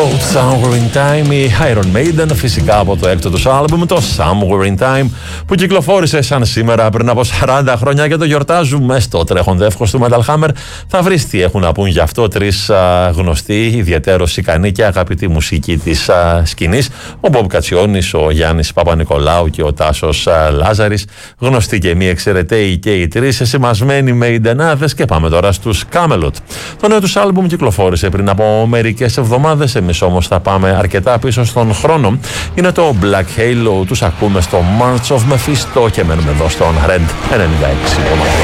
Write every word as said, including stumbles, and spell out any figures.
Road Somewhere in Time, η Iron Maiden, φυσικά από το έκτο τους άλμπουμ, το Somewhere in Time, που κυκλοφόρησε σαν σήμερα πριν από σαράντα χρόνια και το γιορτάζουμε στο τρέχον εύχος του Metal Hammer. Θα βρεις τι έχουν να πούν γι' αυτό τρεις α, γνωστοί, ιδιαίτερος ικανοί και αγαπητοί μουσική της α, σκηνής, ο Μπομπ Κατσιόνης, ο Γιάννης Παπα-Νικολάου και ο Τάσος α, Λάζαρης, γνωστοί και μη εξαιρεταίοι και οι τρεις εσημασμένοι με ιντενάδες. Και πάμε τώρα στους Camelot. Το νέο τους άλμπουμ κυκλοφόρησε πριν από μερικές εβδομάδες, εμείς όμως θα πάμε αρκετά πίσω στον χρόνο. Είναι το Black Halo, τους ακούμε στο March of Mephisto και μένουμε εδώ στον Red ενενήντα έξι.